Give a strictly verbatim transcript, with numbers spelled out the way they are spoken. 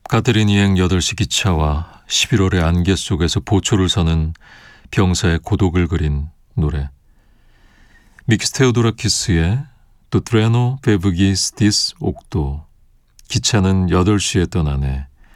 카테린이행 여덟 시 기차와 십일월의 안개 속에서 보초를 서는 병사의 고독을 그린 노래. 미키스 테오도라키스의 또 트레노 베브기스 디스 옥도. 기차는 여덟 시에 떠나네.